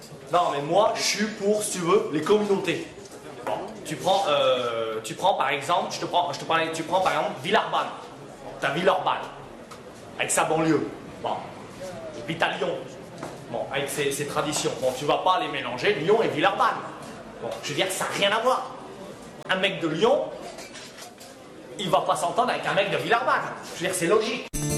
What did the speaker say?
Non, mais moi, je suis pour, si tu veux, les communautés. Bon, tu prends par exemple, tu prends par exemple Villeurbanne. T'as Villeurbanne, avec sa banlieue. Bon. Et puis t'as Lyon, bon, avec ses traditions. Bon, tu vas pas les mélanger, Lyon et Villeurbanne. Bon, je veux dire, ça n'a rien à voir. Un mec de Lyon, il va pas s'entendre avec un mec de Villeurbanne. Je veux dire, c'est logique.